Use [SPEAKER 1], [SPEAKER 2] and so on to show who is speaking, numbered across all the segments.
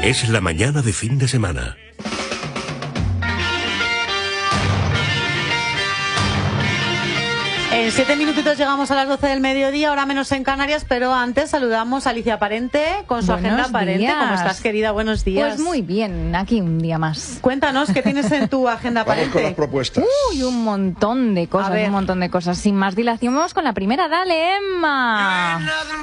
[SPEAKER 1] Es la mañana de fin de semana.
[SPEAKER 2] En 7 minutitos llegamos a las 12 del mediodía, ahora menos en Canarias, pero antes saludamos a Alicia Parente con su agenda Parente. ¿Cómo estás, querida? Buenos días.
[SPEAKER 3] Pues muy bien, aquí un día más.
[SPEAKER 2] Cuéntanos, ¿qué tienes en tu agenda Parente?
[SPEAKER 4] Vamos con las propuestas.
[SPEAKER 3] Uy, un montón de cosas, Sin más dilación, vamos con la primera. ¡Dale, Emma!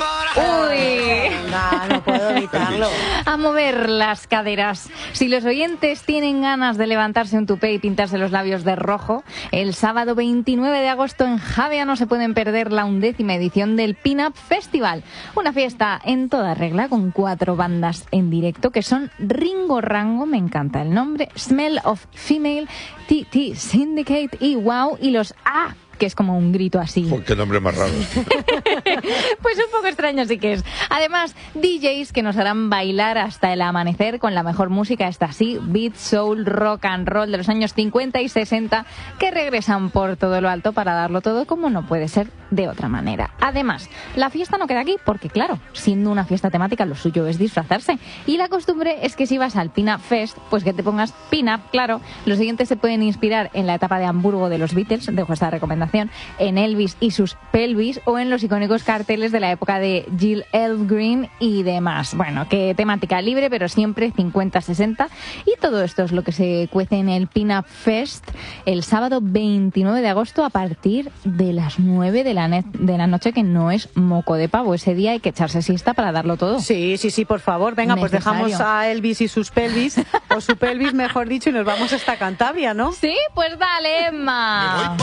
[SPEAKER 3] ¡Uy!
[SPEAKER 2] No puedo evitarlo.
[SPEAKER 3] A mover las caderas. Si los oyentes tienen ganas de levantarse un tupé y pintarse los labios de rojo, el sábado 29 de agosto en Javea no se pueden perder la 11ª edición del Pin-Up Festival. Una fiesta en toda regla con 4 bandas en directo que son Ringo Rango, me encanta el nombre, Smell of Female, TT Syndicate y Wow, y los A, que es como un grito así.
[SPEAKER 4] Qué nombre más raro.
[SPEAKER 3] Pues un poco extraño sí que es. Además, DJs que nos harán bailar hasta el amanecer con la mejor música, esta sí, beat, soul, rock and roll de los años 50 y 60, que regresan por todo lo alto para darlo todo como no puede ser de otra manera. Además, la fiesta no queda aquí porque, claro, siendo una fiesta temática, lo suyo es disfrazarse. Y la costumbre es que si vas al Pin-Up Fest, pues que te pongas Pin-Up, claro. Los siguientes se pueden inspirar en la etapa de Hamburgo de los Beatles, dejo esta recomendación, en Elvis y sus pelvis, o en los icónicos carteles de la época de Jill Elfgreen y demás. Bueno, que temática libre, pero siempre 50-60. Y todo esto es lo que se cuece en el Pin-Up Fest el sábado 29 de agosto a partir de las 9 de la noche, que no es moco de pavo. Ese día hay que echarse siesta para darlo todo.
[SPEAKER 2] Sí, por favor. Venga, pues dejamos a Elvis y sus pelvis, o su pelvis, mejor dicho, y nos vamos hasta Cantabria, ¿no?
[SPEAKER 3] Sí, pues dale, Emma.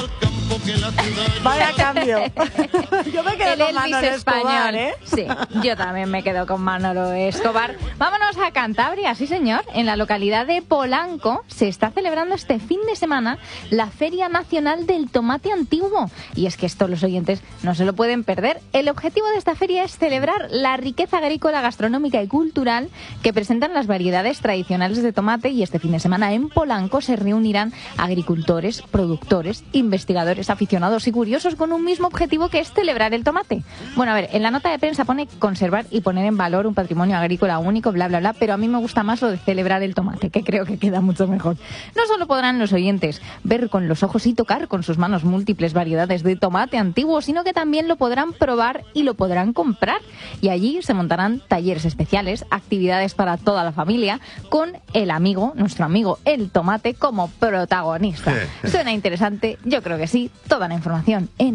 [SPEAKER 2] Vaya cambio. Yo me quedo con Manolo Escobar, ¿eh?
[SPEAKER 3] Sí, yo también me quedo con Manolo Escobar. Vámonos a Cantabria, sí señor. En la localidad de Polanco se está celebrando este fin de semana la Feria Nacional del Tomate Antiguo. Y es que esto los oyentes no se lo pueden perder. El objetivo de esta feria es celebrar la riqueza agrícola, gastronómica y cultural que presentan las variedades tradicionales de tomate, y este fin de semana en Polanco se reunirán agricultores, productores, investigadores, aficionados y curiosos con un mismo objetivo, que es celebrar el tomate. Bueno, a ver, en la nota de prensa pone conservar y poner en valor un patrimonio agrícola único, bla, bla, bla, pero a mí me gusta más lo de celebrar el tomate, que creo que queda mucho mejor. No solo podrán los oyentes ver con los ojos y tocar con sus manos múltiples variedades de tomate antiguo, sino que también lo podrán probar y lo podrán comprar. Y allí se montarán talleres especiales, actividades para toda la familia, con el amigo, nuestro amigo el tomate, como protagonista. Suena interesante, yo creo que sí. Toda la información en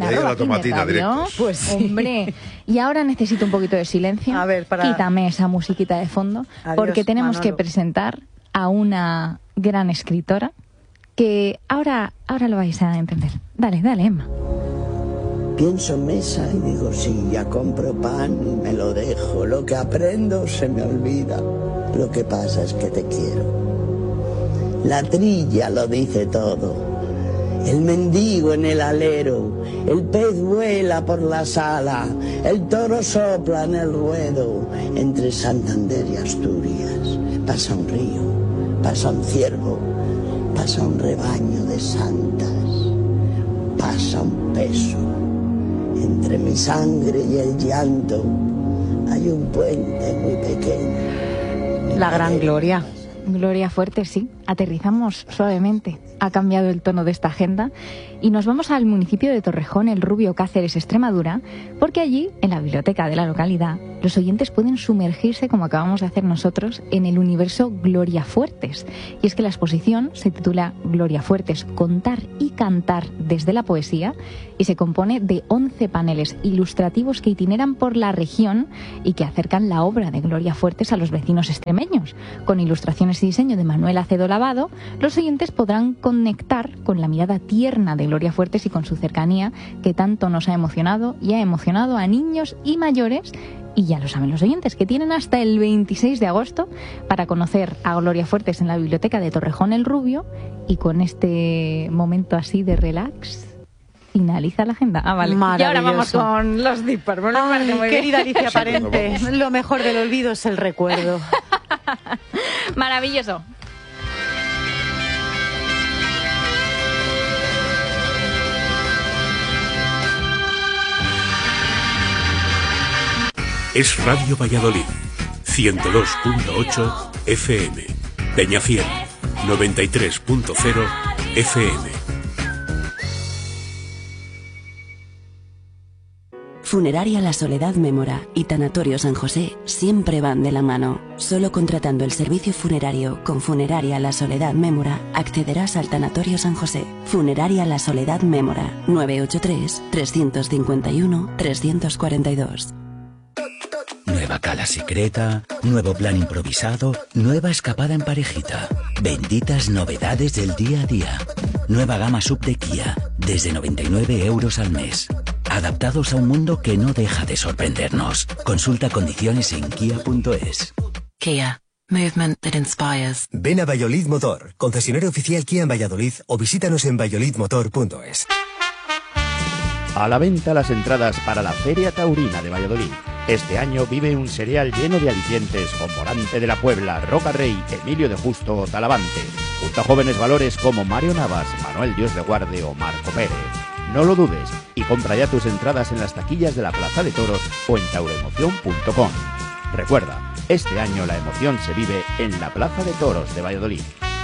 [SPEAKER 3] @. Pues hombre, y ahora necesito un poquito de silencio.
[SPEAKER 2] A ver,
[SPEAKER 3] quítame esa musiquita de fondo. Adiós, porque tenemos que presentar a una gran escritora que ahora lo vais a entender. Dale, Emma.
[SPEAKER 5] Pienso en mesa y digo, sí, ya compro pan y me lo dejo. Lo que aprendo se me olvida. Lo que pasa es que te quiero. La trilla lo dice todo. El mendigo en el alero, el pez vuela por la sala, el toro sopla en el ruedo. Entre Santander y Asturias pasa un río, pasa un ciervo, pasa un rebaño de santas, pasa un peso. Entre mi sangre y el llanto hay un puente muy pequeño.
[SPEAKER 2] La gran Gloria.
[SPEAKER 3] Gloria Fuertes, sí. Aterrizamos suavemente. Ha cambiado el tono de esta agenda y nos vamos al municipio de Torrejón, el Rubio, Cáceres, Extremadura, porque allí, en la biblioteca de la localidad, los oyentes pueden sumergirse, como acabamos de hacer nosotros, en el universo Gloria Fuertes. Y es que la exposición se titula Gloria Fuertes, contar y cantar desde la poesía, y se compone de 11 paneles ilustrativos que itineran por la región y que acercan la obra de Gloria Fuertes a los vecinos extremeños. Con ilustraciones y diseño de Manuel Acedo Lavado, los oyentes podrán conectar con la mirada tierna de Gloria Fuertes y con su cercanía, que tanto nos ha emocionado y ha emocionado a niños y mayores. Y ya lo saben los oyentes, que tienen hasta el 26 de agosto para conocer a Gloria Fuertes en la biblioteca de Torrejón el Rubio. Y con este momento así de relax finaliza la agenda. Vale. Y ahora vamos con los Deep Purple.
[SPEAKER 2] Querida Alicia Parente, lo mejor del olvido es el recuerdo.
[SPEAKER 3] Maravilloso.
[SPEAKER 1] Es Radio Valladolid, 102.8 FM. Peñafiel, 93.0 FM.
[SPEAKER 4] Funeraria La Soledad Mémora y Tanatorio San José siempre van de la mano. Solo contratando el servicio funerario con Funeraria La Soledad Mémora accederás al Tanatorio San José. Funeraria La Soledad Mémora, 983-351-342.
[SPEAKER 6] Nueva cala secreta, nuevo plan improvisado, nueva escapada en parejita. Benditas novedades del día a día. Nueva gama sub de Kia, desde 99 euros al mes. Adaptados a un mundo que no deja de sorprendernos. Consulta condiciones en kia.es.
[SPEAKER 7] Kia. Movement that inspires.
[SPEAKER 8] Ven a Valladolid Motor, concesionario oficial Kia en Valladolid, o visítanos en valladolidmotor.es.
[SPEAKER 9] A la venta las entradas para la Feria Taurina de Valladolid. Este año vive un serial lleno de alicientes con Morante de la Puebla, Roca Rey, Emilio de Justo o Talavante, junto a jóvenes valores como Mario Navas, Manuel Dios de Guarde o Marco Pérez. No lo dudes y compra ya tus entradas en las taquillas de la Plaza de Toros o en tauroemoción.com. Recuerda, este año la emoción se vive en la Plaza de Toros de Valladolid.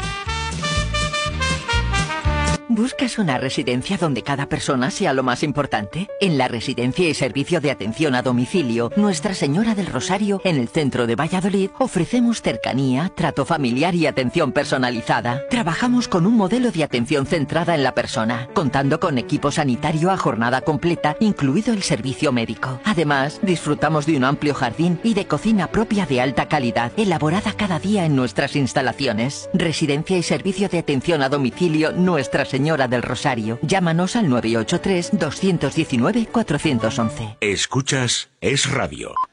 [SPEAKER 10] ¿Buscas una residencia donde cada persona sea lo más importante? En la Residencia y Servicio de Atención a Domicilio Nuestra Señora del Rosario, en el centro de Valladolid, ofrecemos cercanía, trato familiar y atención personalizada. Trabajamos con un modelo de atención centrada en la persona, contando con equipo sanitario a jornada completa, incluido el servicio médico. Además, disfrutamos de un amplio jardín y de cocina propia de alta calidad, elaborada cada día en nuestras instalaciones. Residencia y Servicio de Atención a Domicilio Nuestra Señora del Rosario. Llámanos al 983 219 411.
[SPEAKER 1] Escuchas Es Radio.